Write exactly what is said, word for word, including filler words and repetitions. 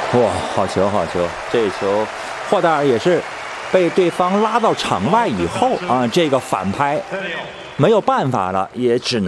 哇，好球好球！这球霍达尔也是被对方拉到场外以后啊，这个反拍没有办法了，也只能。